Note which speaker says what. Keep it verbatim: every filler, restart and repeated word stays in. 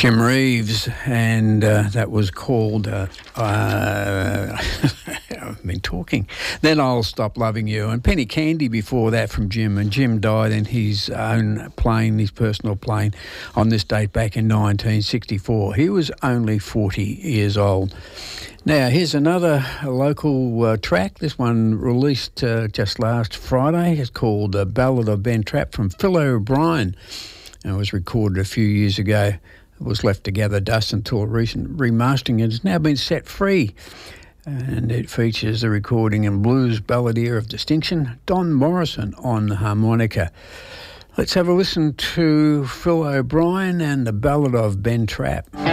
Speaker 1: Jim Reeves, and uh, that was called, uh, uh, I've been talking, Then I'll Stop Loving You. And Penny Candy before that from Jim, and Jim died in his own plane, his personal plane, on this date back in nineteen sixty-four. He was only forty years old. Now, here's another local uh, track. This one released uh, just last Friday. It's called uh, Ballad of Ben Trapp from Phil O'Brien. And it was recorded a few years ago. It was left to gather dust until a recent remastering. It has now been set free. And it features the recording and blues balladeer of distinction, Don Morrison, on the harmonica. Let's have a listen to Phil O'Brien and the Ballad of Ben Trapp.